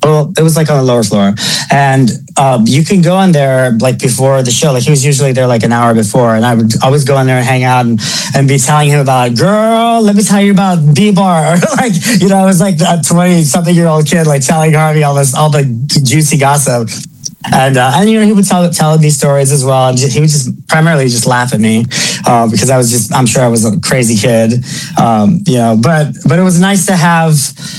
Well, it was like on the lower floor, and you can go in there like before the show. Like he was usually there like an hour before, and I would always go in there and hang out and be telling him about, girl, let me tell you about B-Bar. Like, you know, I was like a 20-something-year-old kid, like telling Harvey all the juicy gossip. And you know, he would tell these stories as well. And he would just primarily just laugh at me because I'm sure I was a crazy kid, you know. But it was nice to have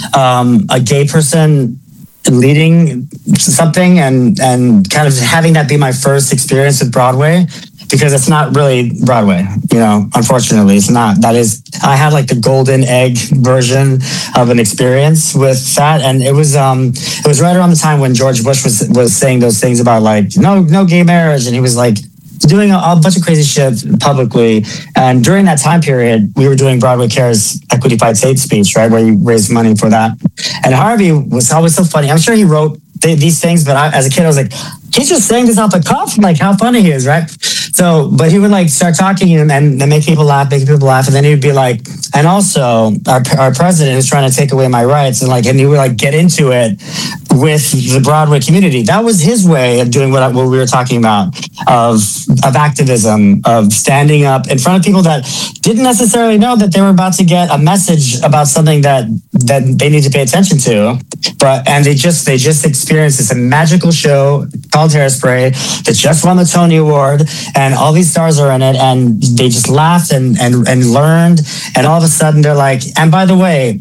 a gay person leading something and kind of having that be my first experience with Broadway, because it's not really Broadway, you know, unfortunately. It's not. I had like the golden egg version of an experience with that. And it was right around the time when George Bush was saying those things about like, no gay marriage. And he was like doing a bunch of crazy shit publicly. And during that time period, we were doing Broadway Cares Equity Fights Hate speech, right, where you raised money for that. And Harvey was always so funny. I'm sure he wrote these things, but as a kid, I was like, he's just saying this off the cuff, like how funny he is, right? So, but he would like start talking and make people laugh, and then he'd be like, and also our president is trying to take away my rights, and he would like get into it with the Broadway community. That was his way of doing what we were talking about, of activism, of standing up in front of people that didn't necessarily know that they were about to get a message about something that they need to pay attention to. And they just experienced this magical show called Hairspray that just won the Tony Award, and all these stars are in it, and they just laughed and learned, and all of a sudden they're like, and by the way,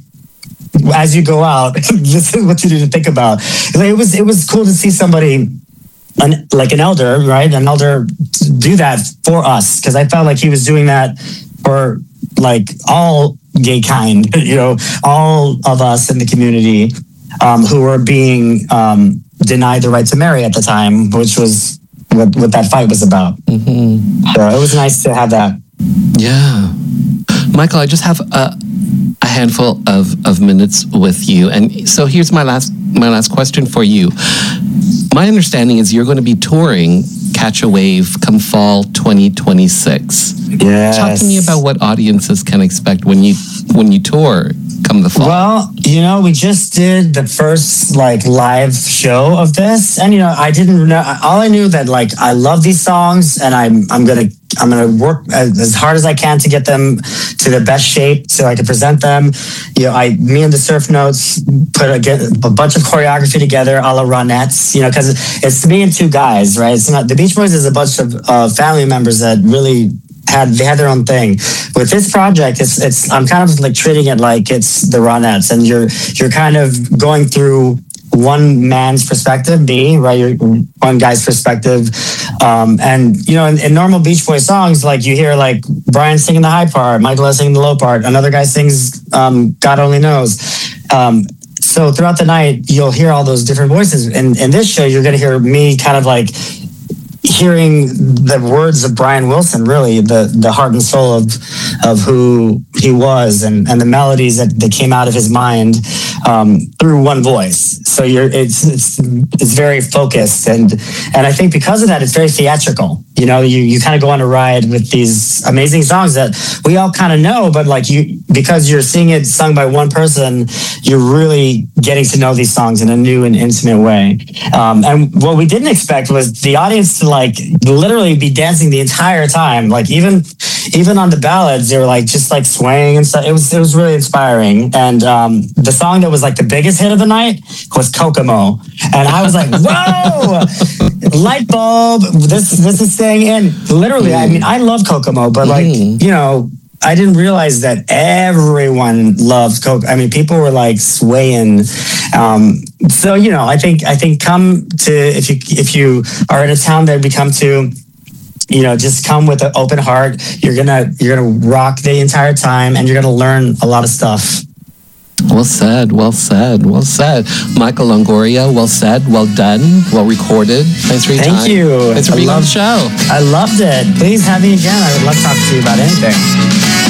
as you go out, this is what you need to think about. It was cool to see somebody, like an elder, right? An elder do that for us, because I felt like he was doing that for like all gay kind, you know, all of us in the community who were being denied the right to marry at the time, which was what that fight was about. Mm-hmm. So it was nice to have that. Yeah. Michael, I just have a handful of minutes with you. And so here's my last question for you. My understanding is you're going to be touring Catch a Wave come fall 2026. Yes. Talk to me about what audiences can expect when you tour come the fall. Well, you know, we just did the first like live show of this, and you know, I didn't know. All I knew that like I love these songs, and I'm gonna work as hard as I can to get them to the best shape so I can present them. You know, me and the Surf Notes put a bunch of choreography together, a la Ronettes. You know, because it's me and two guys, right? It's not the Beach Boys is a bunch of family members that really had their own thing. With this project, I'm kind of like treating it like it's the Ronettes, and you're kind of going through one man's perspective, me, right? You're one guy's perspective. And, you know, in normal Beach Boy songs, like you hear like Brian singing the high part, Michael singing the low part, another guy sings God Only Knows. So throughout the night, you'll hear all those different voices. And in this show, you're going to hear me kind of like hearing the words of Brian Wilson, really the heart and soul of who he was, and the melodies that came out of his mind through one voice. So it's very focused, and I think because of that, it's very theatrical. You know, you kind of go on a ride with these amazing songs that we all kind of know, but like because you're seeing it sung by one person, you're really getting to know these songs in a new and intimate way. And what we didn't expect was the audience to like literally be dancing the entire time. Like even on the ballads, they were like just like swaying and stuff. It was really inspiring. And the song that was like the biggest hit of the night was Kokomo, and I was like, whoa, light bulb. This is staying in. Literally, I mean, I love Kokomo, but like you know, I didn't realize that everyone loves Coke. I mean, people were like swaying. So you know, I think come to if you are in a town that we come to, you know, just come with an open heart. You're gonna rock the entire time, and you're gonna learn a lot of stuff. Well said, well said, well said. Michael Longoria, well said, well done, well recorded. Thanks for your time. Thank you. Thanks for being on the show. I loved it. Please have me again. I would love to talk to you about anything.